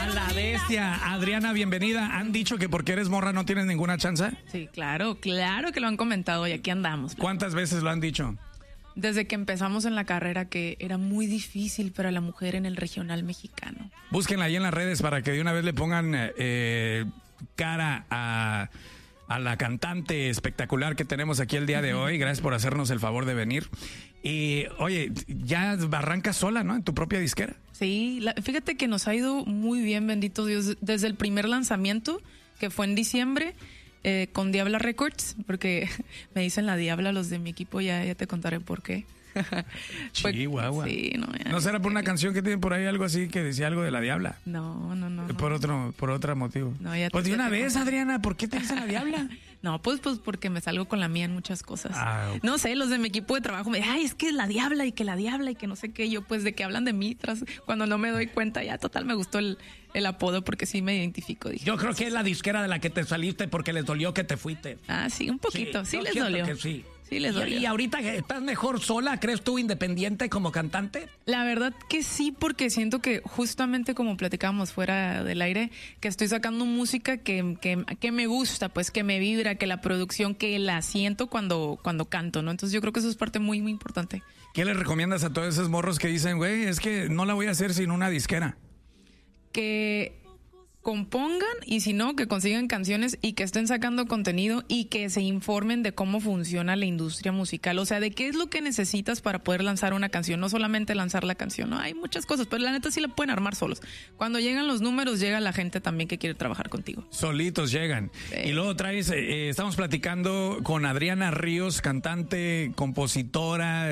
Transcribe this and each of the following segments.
A la bestia. Adriana, bienvenida. ¿Han dicho que porque eres morra no tienes ninguna chance? Sí, claro que lo han comentado y aquí andamos. ¿Cuántas veces lo han dicho? Desde que empezamos en la carrera, que era muy difícil para la mujer en el regional mexicano. Búsquenla ahí en las redes para que de una vez le pongan cara a la cantante espectacular que tenemos aquí el día de hoy. Gracias por hacernos el favor de venir. Y oye, ya arrancas sola, ¿no? En tu propia disquera. Sí, fíjate que nos ha ido muy bien, bendito Dios, desde el primer lanzamiento, que fue en diciembre, con Diabla Records, porque me dicen la Diabla los de mi equipo, ya te contaré por qué. Chihuahua. Sí, ¿No será por una canción que tiene por ahí algo así que decía algo de la Diabla? No. Por otro motivo. No, pues de una vez, Adriana, ¿por qué te dicen la Diabla? No, pues porque me salgo con la mía en muchas cosas. Okay. No sé, los de mi equipo de trabajo me dicen, ay, es que la Diabla y que no sé qué. Yo, pues, de que hablan de mí, cuando no me doy cuenta, ya total me gustó el apodo porque sí me identifico. Dije, yo creo que es la disquera de la que te saliste porque les dolió que te fuiste. Ah, sí, un poquito. Sí les dolió. Que sí. Sí les dolió. ¿Y ahorita estás mejor sola? ¿Crees tú independiente como cantante? La verdad que sí, porque siento que justamente como platicábamos fuera del aire, que estoy sacando música que me gusta, pues que me vibra, que la producción, que la siento cuando canto, ¿no? Entonces yo creo que eso es parte muy, muy importante. ¿Qué le recomiendas a todos esos morros que dicen, güey, es que no la voy a hacer sin una disquera? Que compongan y si no, que consigan canciones y que estén sacando contenido y que se informen de cómo funciona la industria musical, o sea, de qué es lo que necesitas para poder lanzar una canción, no solamente lanzar la canción, ¿no? Hay muchas cosas, pero la neta sí la pueden armar solos. Cuando llegan los números, llega la gente también que quiere trabajar contigo. Solitos llegan. Sí. Y luego traes, estamos platicando con Adriana Ríos, cantante, compositora,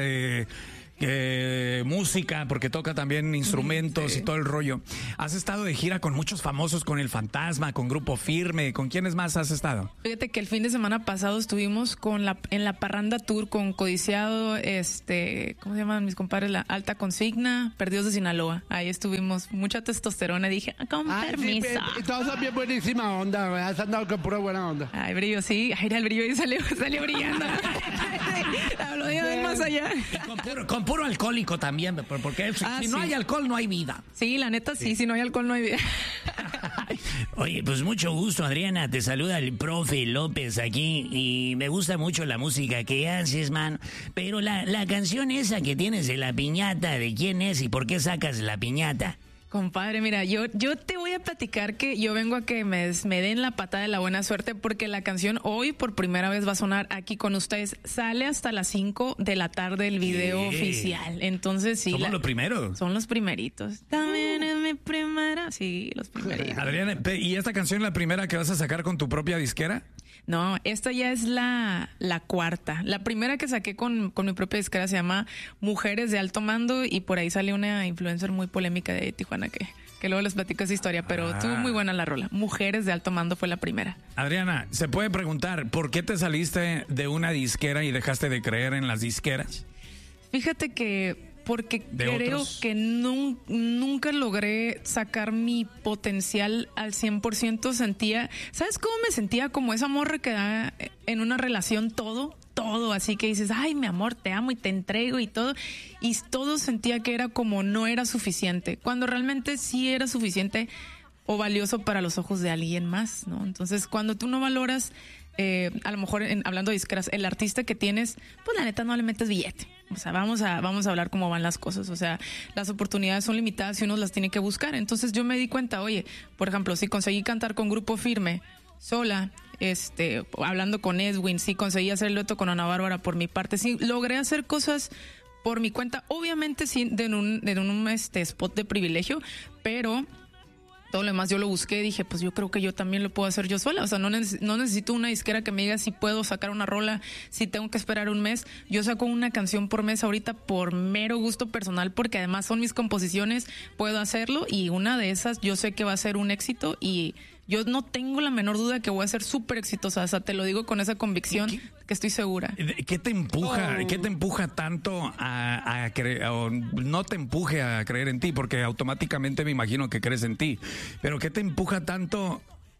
música, porque toca también instrumentos, sí, y todo el rollo. Has estado de gira con muchos famosos, con El Fantasma, con Grupo Firme. ¿Con quiénes más has estado? Fíjate que el fin de semana pasado estuvimos en la Parranda Tour con Codiciado, ¿cómo se llaman mis compadres? La Alta Consigna, Perdidos de Sinaloa. Ahí estuvimos, mucha testosterona. Dije, con permiso. Sí, todos son bien buenísima onda, has andado con pura buena onda. Ay, brillo, sí. Ay, el brillo y salió brillando. Hablo de más allá. Con puro alcohólico también, porque si no hay alcohol no hay vida. Sí, la neta sí, si no hay alcohol no hay vida. Oye, pues mucho gusto, Adriana, te saluda el profe López aquí y me gusta mucho la música que haces, man, pero la canción esa que tienes de la piñata, ¿de quién es y por qué sacas la piñata? Compadre, mira, yo te voy a platicar que yo vengo a que me den la patada de la buena suerte porque la canción hoy por primera vez va a sonar aquí con ustedes. Sale hasta las 5 de la tarde el video oficial. Entonces sí. ¿Somos los primeros? Son los primeritos. También es mi primera. Sí, los primeritos. Adriana, ¿y esta canción es la primera que vas a sacar con tu propia disquera? No, esta ya es la cuarta. La primera que saqué con mi propia disquera se llama Mujeres de Alto Mando y por ahí sale una influencer muy polémica de Tijuana que luego les platico esa historia, pero estuvo muy buena la rola. Mujeres de Alto Mando fue la primera. Adriana, ¿se puede preguntar por qué te saliste de una disquera y dejaste de creer en las disqueras? Fíjate que porque creo que nunca logré sacar mi potencial al 100%. ¿Sabes cómo me sentía? Como esa morra que da en una relación todo, así que dices, ay, mi amor, te amo y te entrego y todo sentía que era como no era suficiente, cuando realmente sí era suficiente o valioso para los ojos de alguien más, ¿no? Entonces, cuando tú no valoras, a lo mejor hablando de disqueras, el artista que tienes, pues la neta no le metes billete. O sea, vamos a hablar cómo van las cosas. O sea, las oportunidades son limitadas y uno las tiene que buscar. Entonces yo me di cuenta, oye, por ejemplo, si conseguí cantar con Grupo Firme sola, hablando con Edwin, sí conseguí hacer el dueto con Ana Bárbara por mi parte, sí logré hacer cosas por mi cuenta, obviamente sí en un spot de privilegio, pero todo lo demás yo lo busqué, dije, pues yo creo que yo también lo puedo hacer yo sola. O sea, no necesito una disquera que me diga si puedo sacar una rola, si tengo que esperar un mes. Yo saco una canción por mes ahorita por mero gusto personal, porque además son mis composiciones, puedo hacerlo y una de esas yo sé que va a ser un éxito y yo no tengo la menor duda que voy a ser súper exitosa. O sea, te lo digo con esa convicción que estoy segura. ¿Qué te empuja tanto a creer, o no te empuje a creer en ti? Porque automáticamente me imagino que crees en ti. Pero ¿qué te empuja tanto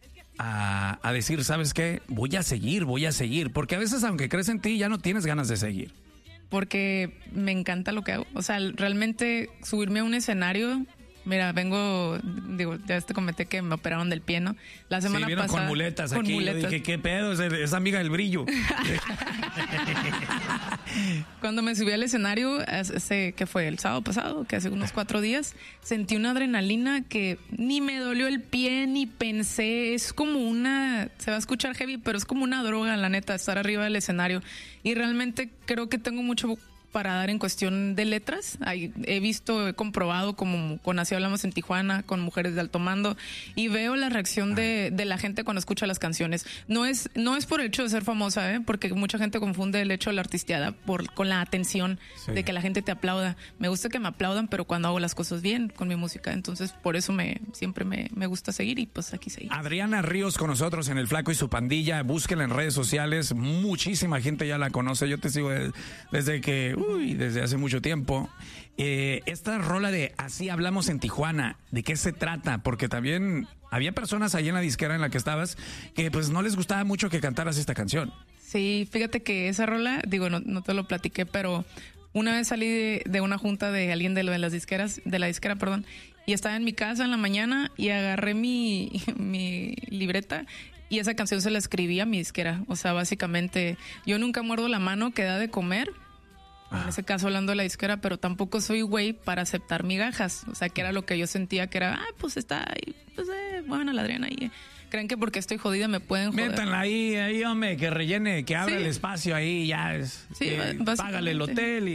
a decir, ¿sabes qué? Voy a seguir. Porque a veces, aunque crees en ti, ya no tienes ganas de seguir. Porque me encanta lo que hago. O sea, realmente subirme a un escenario Mira, ya te comenté que me operaron del pie, ¿no? La semana pasada. Con muletas aquí. Yo dije, ¿qué pedo? Es amiga del brillo. Cuando me subí al escenario, que fue el sábado pasado, que hace unos 4 días, sentí una adrenalina que ni me dolió el pie, ni pensé. Es como se va a escuchar heavy, pero es como una droga, la neta, estar arriba del escenario. Y realmente creo que tengo mucho para dar en cuestión de letras. He comprobado, como con Así Hablamos en Tijuana, con Mujeres de Alto Mando, y veo la reacción de la gente cuando escucha las canciones. No es por el hecho de ser famosa, porque mucha gente confunde el hecho de la artisteada con la atención, de que la gente te aplauda. Me gusta que me aplaudan, pero cuando hago las cosas bien con mi música. Entonces, por eso siempre me gusta seguir, y pues aquí seguí. Adriana Ríos con nosotros en El Flaco y su Pandilla. Búsquenla en redes sociales. Muchísima gente ya la conoce. Yo te sigo desde hace mucho tiempo. Esta rola de Así Hablamos en Tijuana, ¿de qué se trata? Porque también había personas ahí en la disquera en la que estabas que pues no les gustaba mucho que cantaras esta canción. Sí, fíjate que esa rola, no te lo platiqué, pero una vez salí de una junta de alguien de la disquera, y estaba en mi casa en la mañana y agarré mi libreta. Y esa canción se la escribí a mi disquera. O sea, básicamente, yo nunca muerdo la mano que da de comer. En ese caso hablando de la disquera, pero tampoco soy güey para aceptar migajas. O sea, que era lo que yo sentía que era, pues está ahí, pues bueno, la Adriana ahí. Creen que porque estoy jodida me pueden joder. Métanla ahí, hombre, que rellene, que abra el espacio ahí, ya es. Sí, págale el hotel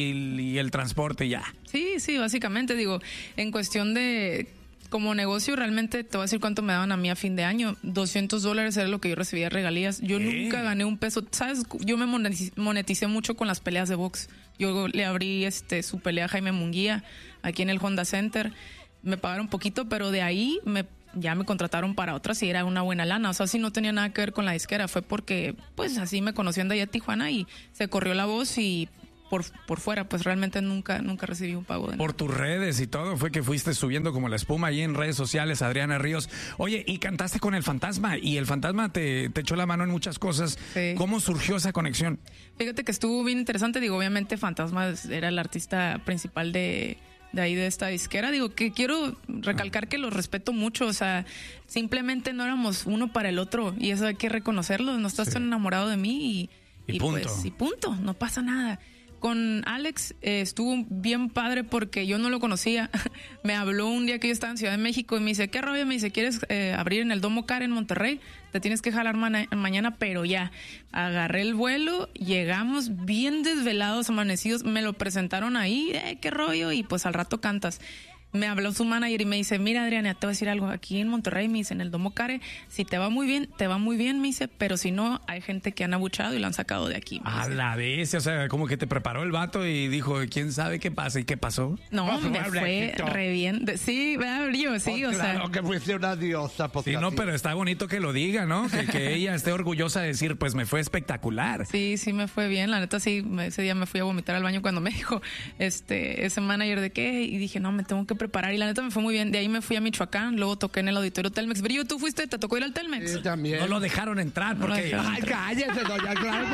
y el transporte ya. Sí, básicamente, en cuestión de... Como negocio, realmente te voy a decir cuánto me daban a mí a fin de año. $200 era lo que yo recibía de regalías. Yo nunca gané un peso. ¿Sabes? Yo me moneticé mucho con las peleas de box. Yo le abrí su pelea a Jaime Munguía aquí en el Honda Center. Me pagaron poquito, pero de ahí ya me contrataron para otras y era una buena lana. O sea, sí no tenía nada que ver con la disquera. Fue porque, pues, así me conocían de allá a Tijuana y se corrió la voz y... Por fuera, pues realmente nunca recibí un pago. Por tus redes y todo, fue que fuiste subiendo como la espuma ahí en redes sociales, Adriana Ríos. Oye, y cantaste con El Fantasma, y El Fantasma te echó la mano en muchas cosas. Sí. ¿Cómo surgió esa conexión? Fíjate que estuvo bien interesante. Obviamente Fantasma era el artista principal de ahí de esta disquera. Que quiero recalcar que los respeto mucho. O sea, simplemente no éramos uno para el otro, y eso hay que reconocerlo. No estás tan enamorado de mí y punto. Pues, y punto, no pasa nada. Con Alex estuvo bien padre porque yo no lo conocía. Me habló un día que yo estaba en Ciudad de México y me dice, ¿qué rollo? Me dice, ¿quieres abrir en el Domo Care en Monterrey? Te tienes que jalar mañana, pero ya. Agarré el vuelo, llegamos bien desvelados, amanecidos, me lo presentaron ahí, ¿qué rollo? Y pues al rato cantas. Me habló su manager y me dice, mira, Adriana, te voy a decir algo. Aquí en Monterrey, me dice, en el Domo Care, si te va muy bien, me dice, pero si no, hay gente que han abuchado y lo han sacado de aquí. A la vez, o sea, como que te preparó el vato y dijo, ¿quién sabe qué pasa? ¿Y qué pasó? No, me fue re bien. Sí, brillo, sí, o sea. Claro que fuiste una diosa. Sí, no, pero está bonito que lo diga, ¿no? Que ella esté orgullosa de decir, pues me fue espectacular. Sí, me fue bien. La neta, sí, ese día me fui a vomitar al baño cuando me dijo ese manager de qué, y dije, no, me tengo que preparar, y la neta me fue muy bien. De ahí me fui a Michoacán, luego toqué en el auditorio Telmex. Brillo, ¿tú fuiste? ¿Te tocó ir al Telmex? Sí, también. No lo dejaron entrar porque... Ay, cállese, doña Clara.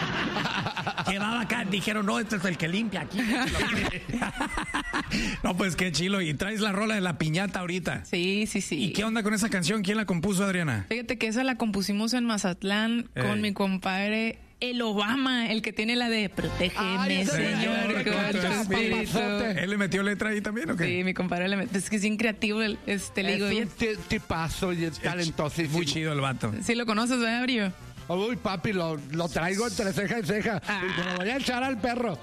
Quedaba acá, dijeron, no, este es el que limpia aquí. No, pues qué chilo. Y traes la rola de La Piñata ahorita. Sí. ¿Y qué onda con esa canción? ¿Quién la compuso, Adriana? Fíjate que esa la compusimos en Mazatlán con mi compadre el Obama, el que tiene la de Protégeme, Señor, con tu espíritu. ¿Él le metió letra ahí también o qué? Sí, mi compadre le metió. Es que es bien creativo. Le digo, es un tipazo y es talentosísimo. Muy chido el vato. Sí, lo conoces, ¿verdad, Brillo? Uy, papi, lo traigo entre ceja y ceja. Y me lo voy a echar al perro.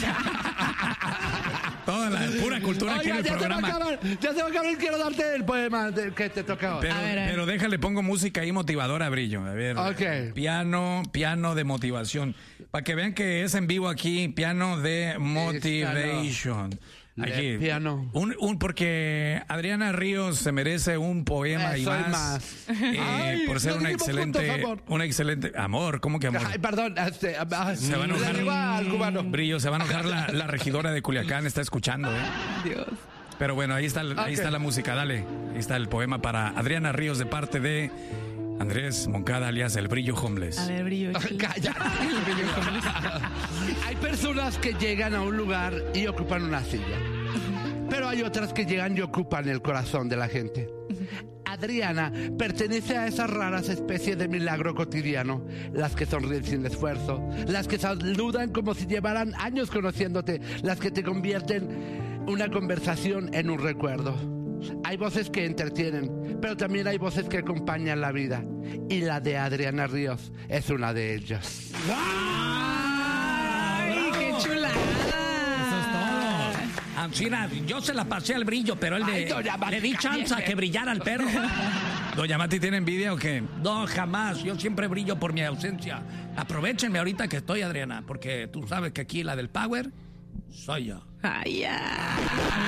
Toda la pura cultura aquí en el programa. Ya se va a acabar. Quiero darte el poema que te toca hoy. Pero déjale, pongo música ahí motivadora, Brillo. A ver. Okay. Piano de motivación. Para que vean que es en vivo aquí, piano de motivation. Aquí. Piano. Porque Adriana Ríos se merece un poema y más. Ay, por ser una excelente amor. ¿Cómo que amor? Ay, perdón. Se va a enojar. Brillo, se va a enojar la regidora de Culiacán. Está escuchando, Dios. Pero bueno, ahí está la música. Dale. Ahí está el poema para Adriana Ríos de parte de Andrés Moncada, alias El Brillo Homeless. A ver, Brillo. Cállate. Hay personas que llegan a un lugar y ocupan una silla. pero hay otras que llegan y ocupan el corazón de la gente. Adriana pertenece a esas raras especies de milagro cotidiano, las que sonríen sin esfuerzo, las que saludan como si llevaran años conociéndote, las que te convierten una conversación en un recuerdo. Hay voces que entretienen, pero también hay voces que acompañan la vida, y la de Adriana Ríos es una de ellas. ¡Ay, qué chulada! China, yo se la pasé al Brillo, pero le di chance a que brillara al perro. ¿Doña Mati tiene envidia o qué? No, jamás. Yo siempre brillo por mi ausencia. Aprovechenme ahorita que estoy, Adriana, porque tú sabes que aquí la del Power soy yo. Ay, ya.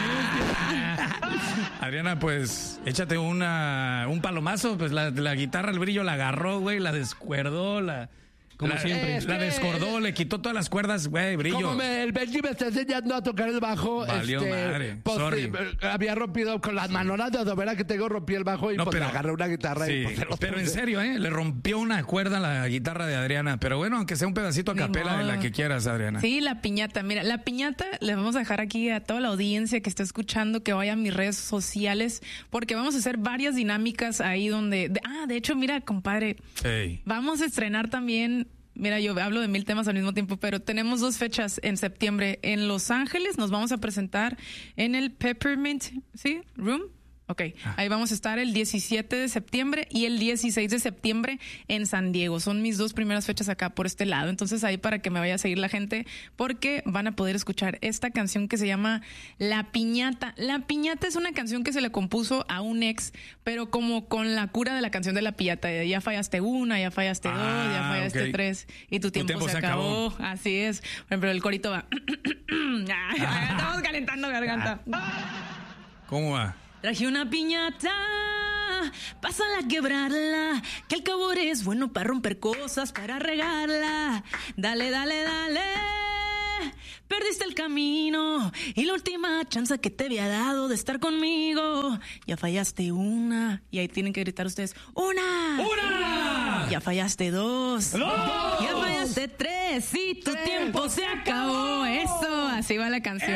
Adriana, pues échate un palomazo. Pues la guitarra, el Brillo la agarró, güey, la descuerdó, como siempre. La descordó, le quitó todas las cuerdas, güey, Brillo. Como el Benji me está enseñando a tocar el bajo. Valió madre. Sorry. Había rompido con las manonas de odovera que tengo, rompí el bajo y le agarré una guitarra. Sí, y pero en serio, le rompió una cuerda a la guitarra de Adriana. Pero bueno, aunque sea un pedacito a capela de la que quieras, Adriana. Sí, la piñata. Mira, la piñata le vamos a dejar aquí a toda la audiencia que está escuchando que vaya a mis redes sociales, porque vamos a hacer varias dinámicas ahí donde... de hecho, mira, compadre, vamos a estrenar también... Mira, yo hablo de 1000 temas al mismo tiempo, pero tenemos 2 fechas en septiembre. En Los Ángeles nos vamos a presentar en el Peppermint, ¿sí? Room. Ok, ahí vamos a estar el 17 de septiembre y el 16 de septiembre en San Diego. Son mis 2 primeras fechas acá por este lado. Entonces ahí para que me vaya a seguir la gente, porque van a poder escuchar esta canción que se llama La Piñata. La Piñata es una canción que se le compuso a un ex, pero como con la cura de la canción de la piñata. Ya fallaste una, ya fallaste 2, ya fallaste 3 y tu tiempo se acabó. Así es. Por ejemplo, el corito va... Estamos calentando garganta. ¿Cómo va? Traje una piñata, pásala a quebrarla, que el cabor es bueno para romper cosas, para regarla. Dale, dale, dale, perdiste el camino y la última chance que te había dado de estar conmigo. Ya fallaste una, y ahí tienen que gritar ustedes, ¡una! Ya fallaste 2. Ya fallaste 3 y tu tiempo se acabó. Eso, así va la canción.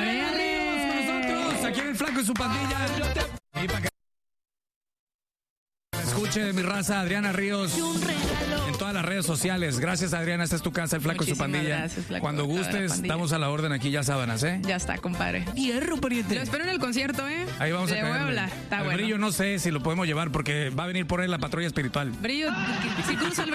Aquí en El Flaco y su pandilla. Y para que escuche mi raza, Adriana Ríos, en todas las redes sociales. Gracias, Adriana. Esta es tu casa, El Flaco y su pandilla. Gracias, Flaco. Cuando gustes, estamos a la orden aquí, ya sábanas, ¿eh? Ya está, compadre. Hierro, pariente. Lo espero en el concierto, ¿eh? Ahí vamos a Le voy a hablar. Está bueno. Brillo no sé si lo podemos llevar porque va a venir por él la patrulla espiritual. Brillo, si cruza el